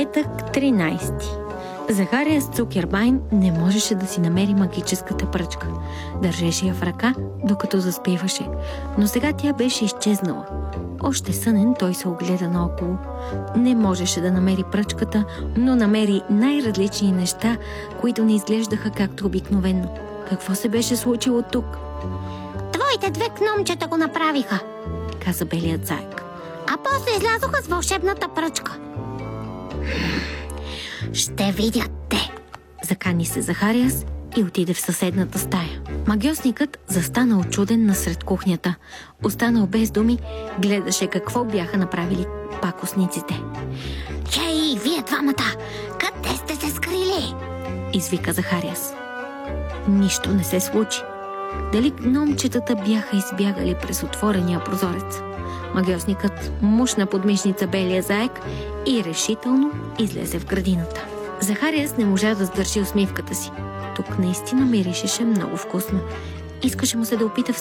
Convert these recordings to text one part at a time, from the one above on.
Петък, 13. Захариас Цукербайн не можеше да си намери магическата пръчка. Държеше я в ръка, докато заспиваше, но сега тя беше изчезнала. Още сънен той се огледа наоколо. Не можеше да намери пръчката, но намери най-различни неща, които не изглеждаха както обикновено. Какво се беше случило тук? Твоите две гномчета го направиха, каза белият заек. а после излязоха с вълшебната пръчка. Ще видят те. Закани се Захариас и отиде в съседната стая. Магьосникът застана очуден насред кухнята. Останал без думи, гледаше какво бяха направили пакостниците. Хей, вие двамата, къде сте се скрили? Извика Захариас. Нищо не се случи. Дали гномчетата бяха избягали през отворения прозорец? Магьосникът мушна под мишница белия заек и решително излезе в градината. Захариас не можа да сдържи усмивката си. Тук наистина миришеше много вкусно. Искаше му се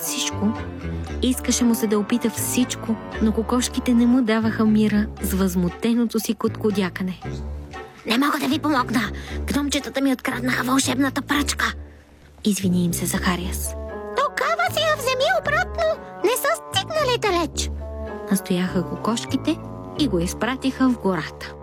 да опита всичко, но кокошките не му даваха мира с възмутеното си коткодякане. Не мога да ви помогна. Гномчетата ми откраднаха вълшебната пръчка. Извини им се Захариас. Тогава си я вземи обратно. Не са стигнали далеч. Настояха кокошките и го изпратиха в гората.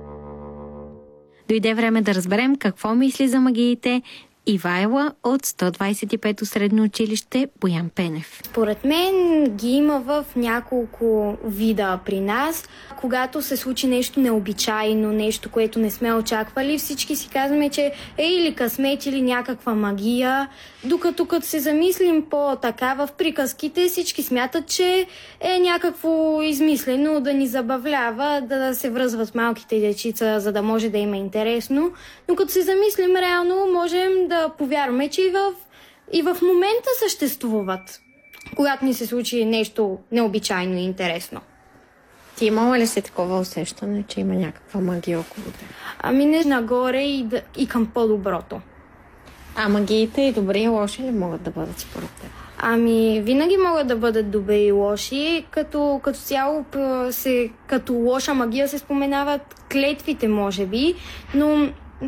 Дойде време да разберем какво мисли за магиите Ивайла от 125-то средно училище Боян Пенев. Според мен ги има в няколко вида при нас. Когато се случи нещо необичайно, нещо, което не сме очаквали, всички си казваме, че е или късмет, или някаква магия. Докато като се замислим по-така в приказките, всички смятат, че е някакво измислено да ни забавлява, да се връзват малките дечица, за да може да има интересно. Но като се замислим реално, можем да повярваме, че и в момента съществуват, когато ни се случи нещо необичайно и интересно. Ти имала ли си такова усещане, че има някаква магия около теб? Ами не нагоре и към по-доброто. А магиите и добри и лоши ли могат да бъдат според теб? Ами винаги могат да бъдат добри и лоши. Като цяло като лоша магия се споменават клетвите, може би, но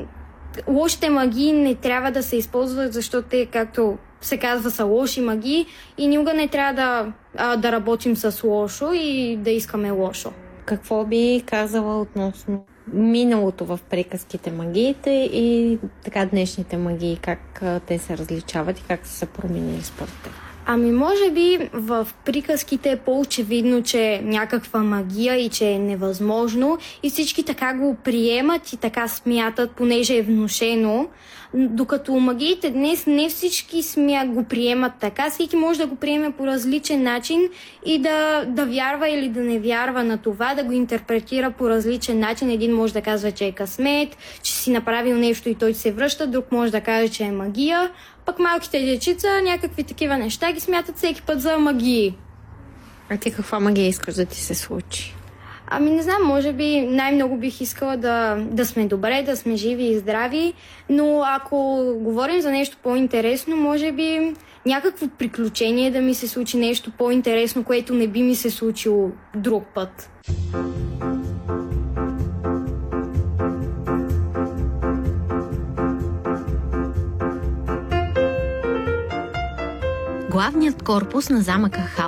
лошите магии не трябва да се използват, защото те, както се казва, са лоши магии и никога не трябва да работим с лошо и да искаме лошо. Какво би казала относно миналото в приказките магиите и така днешните магии, как те се различават и как са се променили според теб? Ами може би в приказките е по-очевидно, че е някаква магия и че е невъзможно и всички така го приемат и така смятат, понеже е внушено. Докато магиите днес не всички го приемат така, всеки може да го приеме по различен начин и да вярва или да не вярва на това, да го интерпретира по различен начин. Един може да казва, че е късмет, че си направил нещо и той се връща, друг може да каже, че е магия. Пък малките дечица някакви такива неща ги смятат всеки път за магии. А ти каква магия искаш да ти се случи? Ами не знам, може би най-много бих искала да сме добре, да сме живи и здрави, но ако говорим за нещо по-интересно, може би някакво приключение да ми се случи, нещо по-интересно, което не би ми се случило друг път. Главният корпус на замъка